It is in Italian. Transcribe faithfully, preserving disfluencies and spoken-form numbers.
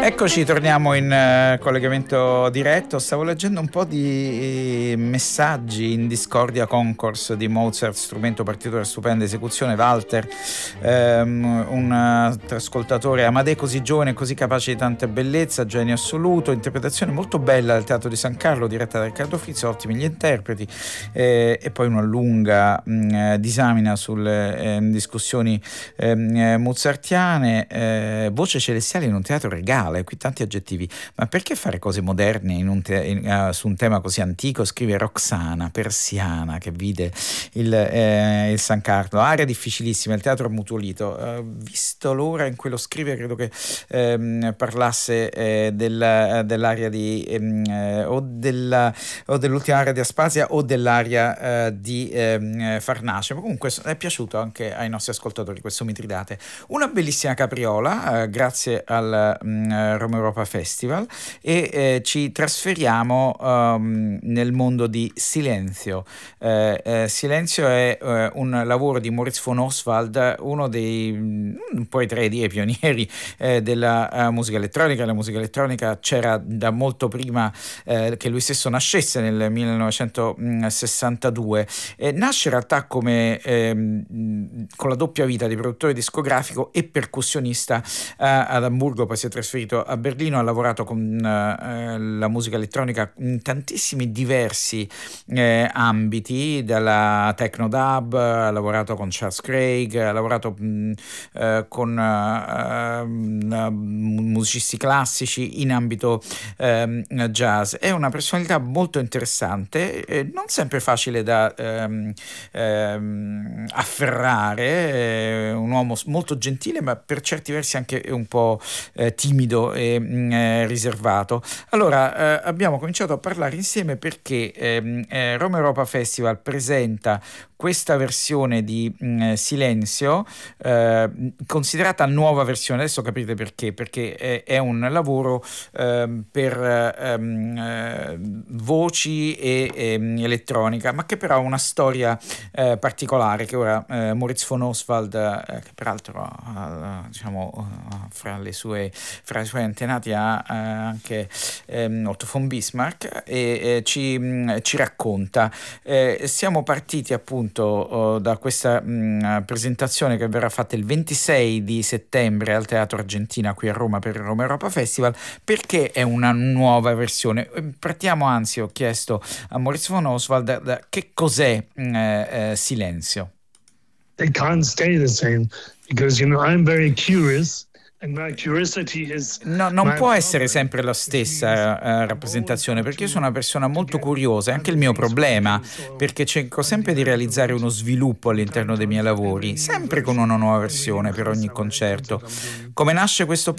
Eccoci, torniamo in uh, collegamento diretto. Stavo leggendo un po' di messaggi in Discordia Concourse di Mozart, strumento, partitura, stupenda esecuzione. Walter, um, un uh, ascoltatore: Amadei così giovane, così capace di tanta bellezza, genio assoluto, interpretazione molto bella del Teatro di San Carlo, diretta da Riccardo Frizzo, ottimi gli interpreti. Eh, e poi una lunga mh, disamina sulle eh, discussioni eh, mozartiane. Eh, voce celestiale in un teatro regale. Qui tanti aggettivi, ma perché fare cose moderne in un te- in, uh, su un tema così antico? Scrive Roxana, persiana, che vide il, eh, il San Carlo. Area difficilissima, il teatro ammutolito. Uh, visto l'ora in cui lo scrive, credo che ehm, parlasse eh, del, dell'area di ehm, eh, o, della, o dell'ultima area di Aspasia o dell'area eh, di ehm, Farnace. Ma comunque è piaciuto anche ai nostri ascoltatori questo Mitridate. Una bellissima capriola, eh, grazie al mh, Roma Europa Festival, e eh, ci trasferiamo um, nel mondo di Silenzio. Eh, eh, Silenzio è eh, un lavoro di Moritz von Oswald, uno dei un po' tra i pionieri eh, della uh, musica elettronica. La musica elettronica c'era da molto prima eh, che lui stesso nascesse, nel millenovecentosessantadue. Eh, nasce in realtà come ehm, con la doppia vita di produttore discografico e percussionista eh, ad Amburgo, poi si è trasferito a Berlino, ha lavorato con eh, la musica elettronica in tantissimi diversi eh, ambiti, dalla techno dub, ha lavorato con Charles Craig, ha lavorato mh, eh, con eh, mh, musicisti classici in ambito eh, jazz. È una personalità molto interessante, eh, non sempre facile da ehm, ehm, afferrare, eh, un uomo molto gentile, ma per certi versi anche un po' eh, timido e mh, riservato. Allora eh, abbiamo cominciato a parlare insieme perché ehm, eh, Roma Europa Festival presenta questa versione di mh, Silenzio, eh, considerata nuova versione. Adesso capite perché, perché è, è un lavoro eh, per ehm, eh, voci e, e elettronica, ma che però ha una storia eh, particolare, che ora eh, Moritz von Oswald, eh, che peraltro ha, diciamo, fra le sue fra i suoi antenati ha eh, anche ehm, Otto von Bismarck, e eh, ci, mh, ci racconta. Eh, siamo partiti appunto oh, da questa mh, presentazione che verrà fatta il ventisei di settembre al Teatro Argentina qui a Roma per il Roma Europa Festival, perché è una nuova versione. Partiamo, anzi ho chiesto a Moritz von Oswald da, che cos'è mh, eh, Silenzio. They can't stay the same because, you know, I'm very curious. No, non può essere sempre la stessa uh, rappresentazione, perché io sono una persona molto curiosa, è anche il mio problema, perché cerco sempre di realizzare uno sviluppo all'interno dei miei lavori, sempre con una nuova versione per ogni concerto. Come nasce questo